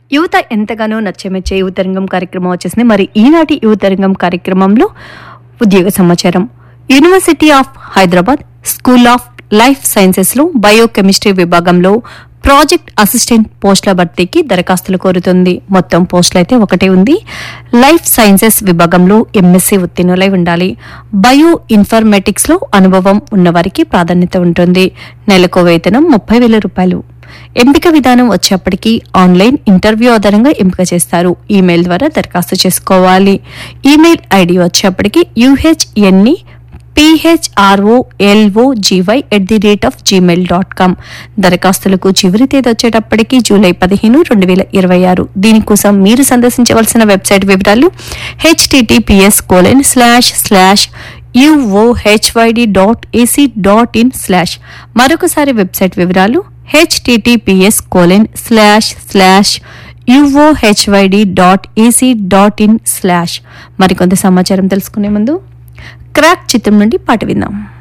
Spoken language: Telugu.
యువత ఎంతగానో నచ్చమెచ్చే యువతరంగం కార్యక్రమం వచ్చేసింది. మరి ఈనాటి యువతరంగం కార్యక్రమంలో ఉద్యోగ సమాచారం. University of Hyderabad school of life sciences లో బయోకెమిస్ట్రీ విభాగంలో ప్రాజెక్ట్ అసిస్టెంట్ పోస్టుల భర్తీకి దరఖాస్తులు కోరుతుంది. మొత్తం పోస్టులు అయితే ఒకటే ఉంది. లైఫ్ సైన్సెస్ విభాగంలో ఎంఎస్సీ ఉత్తీర్ణులై ఉండాలి. బయో ఇన్ఫర్మేటిక్స్ లో అనుభవం ఉన్నవారికి ప్రాధాన్యత ఉంటుంది. నెలకు వేతనం 30,000 రూపాయలు. ఎంపిక విధానం వచ్చేప్పటికీ ఆన్లైన్ ఇంటర్వ్యూ ఆధారంగా ఎంపిక చేస్తారు. ఈమెయిల్ ద్వారా దరఖాస్తు చేసుకోవాలి. ఈమెయిల్ ఐడి వచ్చేప్పటికి UHNEPHROLOGY@gmail.com. దరఖాస్తులకు చివరి తేదీ వచ్చేటప్పటికి జూలై 15, 2026. దీనికోసం మీరు సందర్శించవలసిన వెబ్సైట్ వివరాలు https://uohyd.ac.in/ మరొకసారి వెబ్సైట్ వివరాలు https://uohyd.ac.in/ మరికొంత సమాచారం తెలుసుకునే ముందు క్రాక్ చిత్రం నుండి పాట విందాం.